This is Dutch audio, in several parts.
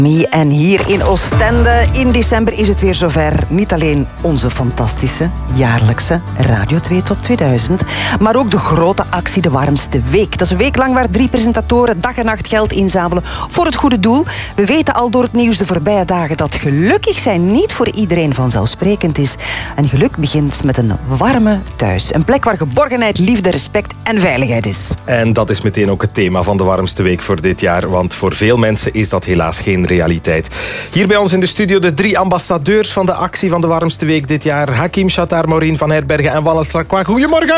En hier in Oostende in december is het weer zover. Niet alleen onze fantastische jaarlijkse Radio 2 Top 2000, maar ook de grote actie De Warmste Week. Dat is een week lang waar 3 presentatoren dag en nacht geld inzamelen voor het goede doel. We weten al door het nieuws de voorbije dagen dat gelukkig zijn niet voor iedereen vanzelfsprekend is. En geluk begint met een warme thuis. Een plek waar geborgenheid, liefde, respect en veiligheid is. En dat is meteen ook het thema van De Warmste Week voor dit jaar, want voor veel mensen is dat helaas geen realiteit. Hier bij ons in de studio de 3 ambassadeurs van de actie van De Warmste Week dit jaar. Hakim Shatar, Maureen van Herbergen en Wallace Lacroix. Goedemorgen!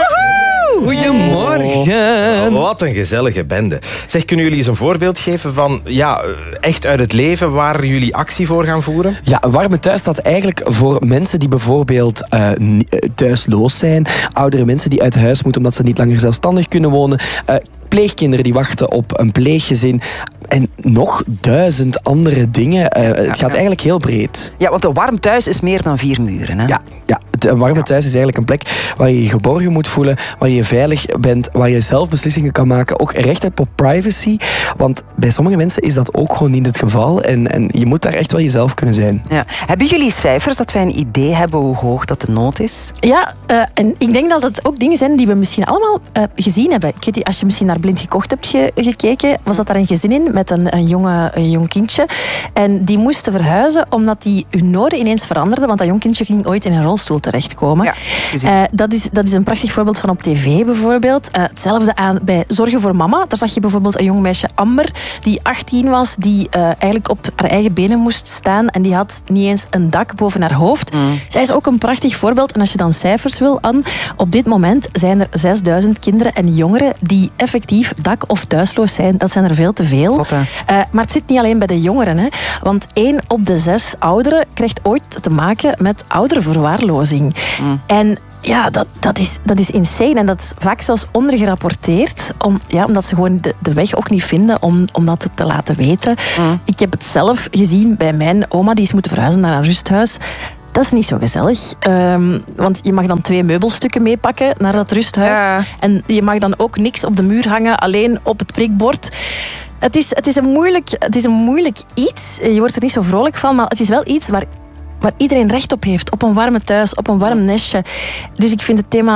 Goedemorgen! Wat een gezellige bende. Zeg, kunnen jullie eens een voorbeeld geven van echt uit het leven waar jullie actie voor gaan voeren? Ja, een warme thuis staat eigenlijk voor mensen die bijvoorbeeld thuisloos zijn. Oudere mensen die uit huis moeten omdat ze niet langer zelfstandig kunnen wonen. Pleegkinderen die wachten op een pleeggezin. En nog 1000 andere dingen. Het gaat eigenlijk heel breed. Ja, want een warm thuis is meer dan 4 muren. Hè? Ja, een warme thuis is eigenlijk een plek waar je je geborgen moet voelen, waar je veilig bent, waar je zelf beslissingen kan maken. Ook recht hebt op privacy. Want bij sommige mensen is dat ook gewoon niet het geval. En je moet daar echt wel jezelf kunnen zijn. Ja. Hebben jullie cijfers dat wij een idee hebben hoe hoog dat de nood is? Ja, en ik denk dat het ook dingen zijn die we misschien allemaal gezien hebben. Ik weet niet, als je misschien naar Blind Gekocht hebt gekeken, was dat daar een gezin in met een jong kindje. En die moesten verhuizen omdat die hun noden ineens veranderden, want dat jong kindje ging ooit in een rolstoel terechtkomen. Ja, dat is een prachtig voorbeeld van op tv bijvoorbeeld. Hetzelfde bij Zorgen voor Mama. Daar zag je bijvoorbeeld een jong meisje, Amber, die 18 was, die eigenlijk op haar eigen benen moest staan en die had niet eens een dak boven haar hoofd. Zij is ook een prachtig voorbeeld. En als je dan cijfers wil, Anne, op dit moment zijn er 6000 kinderen en jongeren die effectief dak- of thuisloos zijn. Dat zijn er veel te veel. Maar het zit niet alleen bij de jongeren. Hè? Want 1 op de 6 ouderen krijgt ooit te maken met ouderenverwaarlozing. En ja, dat is insane. En dat is vaak zelfs ondergerapporteerd. Omdat ze gewoon de weg ook niet vinden om dat te laten weten. Ik heb het zelf gezien bij mijn oma. Die is moeten verhuizen naar een rusthuis. Dat is niet zo gezellig. Want je mag dan 2 meubelstukken meepakken naar dat rusthuis. Ja. En je mag dan ook niks op de muur hangen, alleen op het prikbord. Het is een moeilijk iets. Je wordt er niet zo vrolijk van, maar het is wel iets waar iedereen recht op heeft. Op een warme thuis, op een warm nestje. Dus ik vind het thema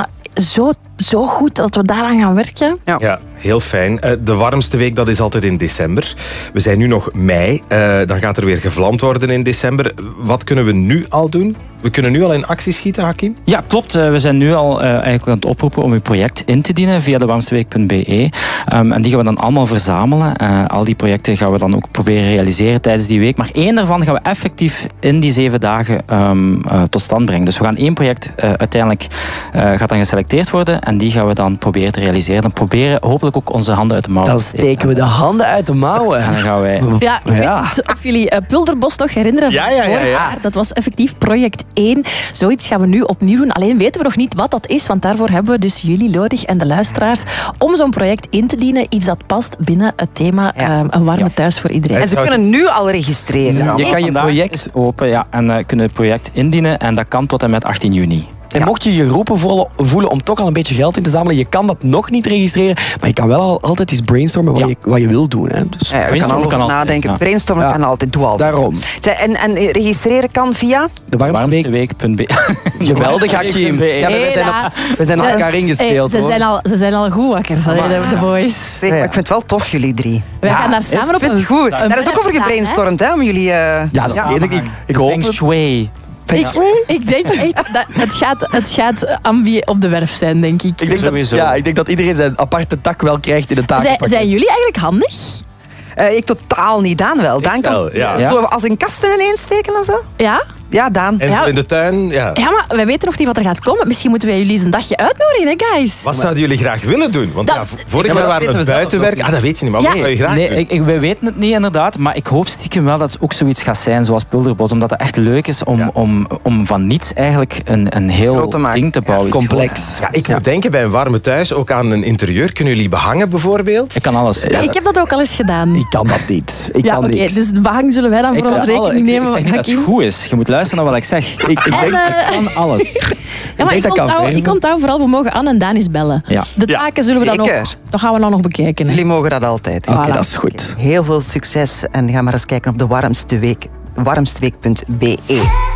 zo goed dat we daaraan gaan werken. Ja, heel fijn. De Warmste Week, dat is altijd in december. We zijn nu nog mei. Dan gaat er weer gevlamd worden in december. Wat kunnen we nu al doen? We kunnen nu al in actie schieten, Hakim? Ja, klopt. We zijn nu al eigenlijk aan het oproepen om uw project in te dienen via dewarmsteweek.be. En die gaan we dan allemaal verzamelen. Al die projecten gaan we dan ook proberen realiseren tijdens die week. Maar 1 daarvan gaan we effectief in die 7 dagen tot stand brengen. Dus we gaan 1 project uiteindelijk gaat dan geselecteerd worden. En die gaan we dan proberen te realiseren. Dan proberen hopelijk ook onze handen uit de mouwen. Dan steken we de handen uit de mouwen. En dan gaan wij... Ja, ik weet niet of jullie Pulderbos nog herinneren van vorig jaar. Dat was effectief project 1. Zoiets gaan we nu opnieuw doen. Alleen weten we nog niet wat dat is, want daarvoor hebben we dus jullie nodig en de luisteraars om zo'n project in te dienen. Iets dat past binnen het thema een warme thuis voor iedereen. En ze kunnen nu al registreren. Je kan je project open en kunnen het project indienen en dat kan tot en met 18 juni. En mocht je je geroepen voelen om toch al een beetje geld in te zamelen, je kan dat nog niet registreren, maar je kan wel altijd eens brainstormen wat je wil doen. Hè. Dus je kan over nadenken. Brainstormen kan altijd. Doe altijd. Daarom. En registreren kan via? Dewarmsteweek.be. Geweldig, Hakim. We zijn op elkaar ingespeeld. Ze zijn al goed wakker, de boys. Ik vind het wel tof, jullie 3. Wij gaan daar samen op een... goed. Daar is ook over gebrainstormd, hè, om jullie... Ja, dat weet ik. Ik hoop het. Ik denk echt dat het gaat ambi op de werf zijn, denk ik. Ik denk dat iedereen zijn aparte tak wel krijgt in de takenpakket. Zijn jullie eigenlijk handig? Ik totaal niet. Daan wel. Daan kan zo als een kasten ineens steken en zo. Ja? Ja, Daan. En zo in de tuin, Ja, maar wij weten nog niet wat er gaat komen. Misschien moeten wij jullie eens een dagje uitnodigen, hè, guys? Wat zouden jullie graag willen doen? Want vorig jaar waren we buitenwerk. Dat weet je niet, maar wat zou je graag doen? Wij weten het niet, inderdaad. Maar ik hoop stiekem wel dat het ook zoiets gaat zijn zoals Pulderbos. Omdat het echt leuk is om van niets eigenlijk een heel ding te bouwen. Complex. Ja, ik moet denken bij een warme thuis ook aan een interieur. Kunnen jullie behangen bijvoorbeeld? Ik kan alles. Ik heb dat ook al eens gedaan. Ik kan dat niet. Dus de behang zullen wij dan voor ons rekening nemen. Ik zeg niet dat het goed is. Je moet luisteren luisteren naar wat ik zeg. Ik kan alles. Ja, maar ik onthoud vooral, we mogen Anne en Danis bellen. Ja. De taken zullen we dan nog... Dat gaan we dan nog bekijken. Hè. Jullie mogen dat altijd. Oké, dat is goed. Heel veel succes en ga maar eens kijken op de warmsteweek.be.